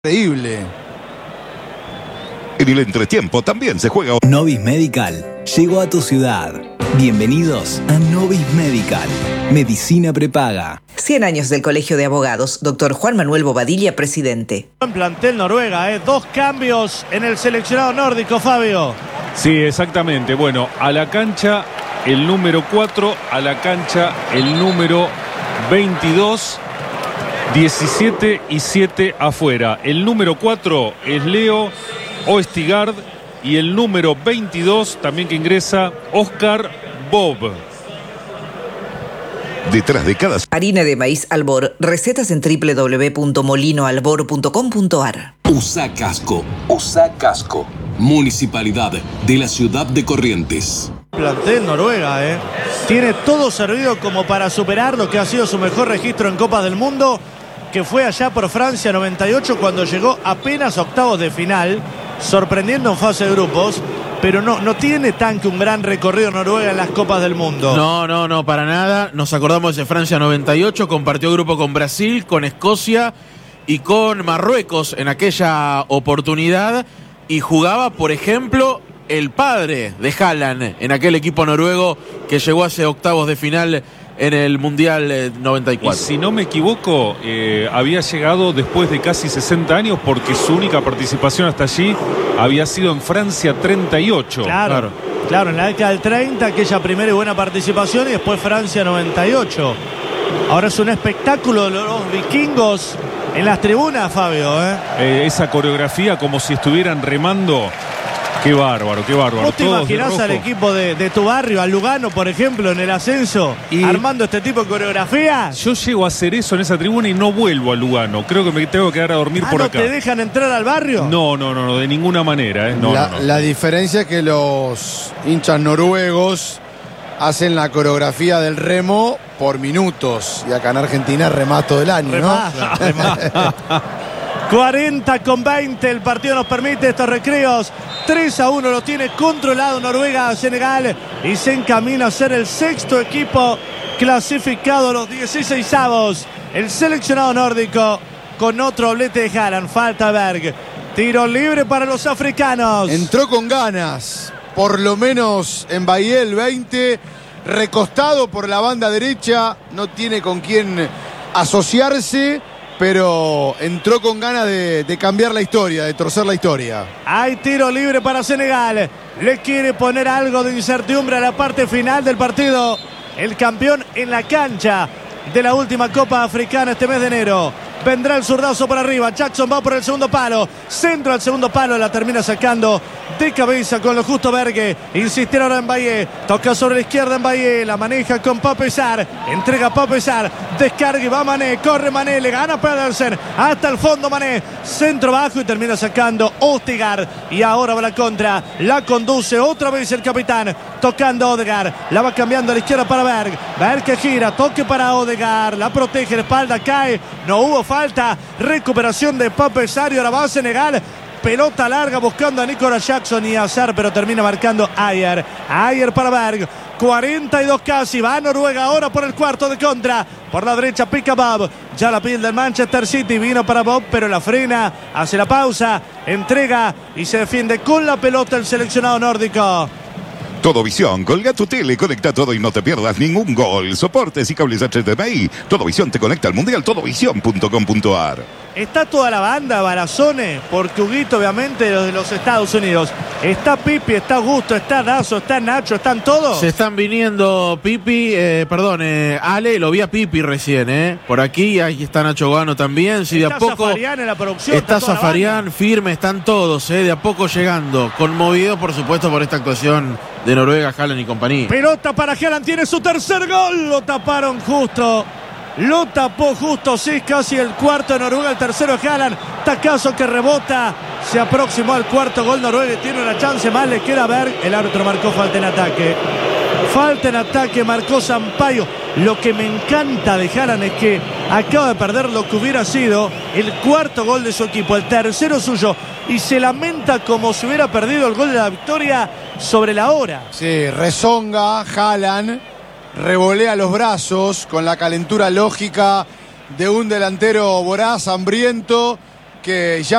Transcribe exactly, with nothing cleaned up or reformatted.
Increíble. En el entretiempo también se juega. Novis Medical llegó a tu ciudad. Bienvenidos a Novis Medical, medicina prepaga. cien años del Colegio de Abogados, doctor Juan Manuel Bobadilla, presidente. En plantel Noruega, ¿eh? Dos cambios en el seleccionado nórdico, Fabio. Sí, exactamente. Bueno, a la cancha el número cuatro, a la cancha el número veintidós, diecisiete y siete afuera. El número cuatro es Leo Oestigard y el número veintidós también que ingresa, Oscar Bob. Detrás de cada Harina de maíz Albor, recetas en doble u doble u doble u punto molino albor punto com punto ar. Usa casco, usa casco. Municipalidad de la ciudad de Corrientes. Plantel Noruega, ¿eh? Tiene todo servido como para superar lo que ha sido su mejor registro en Copas del Mundo, que fue allá por Francia noventa y ocho, cuando llegó apenas a octavos de final, sorprendiendo en fase de grupos, pero no, no tiene tan que un gran recorrido Noruega en las Copas del Mundo. No, no, no, para nada. Nos acordamos de Francia noventa y ocho, compartió grupo con Brasil, con Escocia y con Marruecos en aquella oportunidad, y jugaba, por ejemplo, el padre de Haaland en aquel equipo noruego que llegó hace octavos de final en el Mundial eh, noventa y cuatro. Y si no me equivoco, eh, había llegado después de casi sesenta años, porque su única participación hasta allí había sido en Francia treinta y ocho. Claro, claro, claro, en la década del treinta, aquella primera y buena participación, y después Francia noventa y ocho. Ahora es un espectáculo de los vikingos en las tribunas, Fabio. ¿eh? Eh, esa coreografía como si estuvieran remando. Qué bárbaro, qué bárbaro. ¿Vos te imaginás al equipo de, de tu barrio, al Lugano, por ejemplo, en el ascenso, y armando este tipo de coreografía? Yo llego a hacer eso en esa tribuna y no vuelvo a Lugano. Creo que me tengo que quedar a dormir ah, por ¿no acá. ¿No te dejan entrar al barrio? No, no, no, no, de ninguna manera. ¿eh? No, la, no, no. la diferencia es que los hinchas noruegos hacen la coreografía del remo por minutos. Y acá en Argentina remás todo el año, remás, ¿no? Remás. cuarenta con veinte, el partido nos permite estos recreos. tres a uno lo tiene controlado Noruega a Senegal y se encamina a ser el sexto equipo clasificado a los dieciseisavos. El seleccionado nórdico con otro doblete de Haaland. Falta Berg. Tiro libre para los africanos. Entró con ganas, por lo menos en Bahía el veinte, recostado por la banda derecha, no tiene con quién asociarse, pero entró con ganas de, de cambiar la historia, de torcer la historia. Hay tiro libre para Senegal. Le quiere poner algo de incertidumbre a la parte final del partido. El campeón en la cancha de la última Copa Africana este mes de enero. Vendrá el zurdazo por arriba. Jackson va por el segundo palo. Centro al segundo palo. La termina sacando de cabeza con lo justo Berge. Insiste ahora en Baye. Toca sobre la izquierda en Baye. La maneja con Papesar. Entrega a Papesar. Descarga y va Mané. Corre Mané. Le gana Pedersen. Hasta el fondo Mané. Centro bajo y termina sacando Odegaard. Y ahora va la contra. La conduce otra vez el capitán. Tocando Odegaard. La va cambiando a la izquierda para Berg. Berg que gira. Toque para Odegaard. La protege. La espalda cae. No hubo falta, recuperación de Papesar y ahora va a Senegal. Pelota larga buscando a Nicolas Jackson y Azar, pero termina marcando Ayer. Ayer para Berg. cuarenta y dos casi. Va a Noruega ahora por el cuarto de contra. Por la derecha pica Bob. Ya la pide del Manchester City. Vino para Bob, pero la frena. Hace la pausa. Entrega y se defiende con la pelota el seleccionado nórdico. Todo Visión, colga tu tele, conecta todo y no te pierdas ningún gol. Soportes y cables H D M I. Todo Visión te conecta al mundial, todovisión punto com punto ar. Está toda la banda Barazone, porque Huguito, obviamente, los de los Estados Unidos. Está Pipi, está Augusto, está Dazo, está Nacho, están todos. Se están viniendo Pipi, eh, perdón, eh, Ale, lo vi a Pipi recién, ¿eh? Por aquí, ahí está Nacho Gano también. Sí, de está a poco. Zafarian en la producción. Está, está Zafarian, firme, están todos, ¿eh? De a poco llegando. Conmovido, por supuesto, por esta actuación de Noruega, Haaland y compañía. Pelota para Haaland, tiene su tercer gol. Lo taparon justo. Lo tapó justo, sí, es casi el cuarto de Noruega, el tercero de Haaland. Tacazo que rebota, se aproximó al cuarto gol Noruega y tiene una chance más, le queda ver. El árbitro marcó falta en ataque. Falta en ataque, marcó Sampaio. Lo que me encanta de Haaland es que acaba de perder lo que hubiera sido el cuarto gol de su equipo, el tercero suyo, y se lamenta como si hubiera perdido el gol de la victoria sobre la hora. Sí, rezonga Haaland, revolea los brazos con la calentura lógica de un delantero voraz, hambriento, que ya